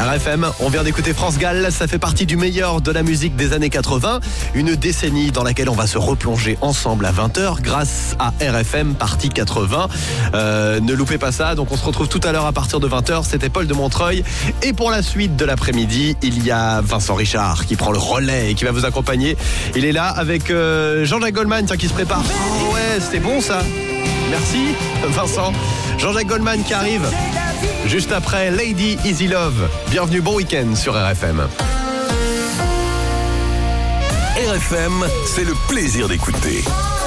RFM, on vient d'écouter France Gall, ça fait partie du meilleur de la musique des années 80, une décennie dans laquelle on va se replonger ensemble à 20h grâce à RFM partie 80. Ne loupez pas ça, donc on se retrouve tout à l'heure à partir de 20h, c'était Paul de Montreuil. Et pour la suite de l'après-midi, il y a Vincent Richard qui prend le relais et qui va vous accompagner. Il est là avec Jean-Jacques Goldman qui se prépare. Oh ouais, c'était bon ça. Merci Vincent. Jean-Jacques Goldman qui arrive juste après Lady Easy Love. Bienvenue, bon week-end sur RFM. RFM, c'est le plaisir d'écouter.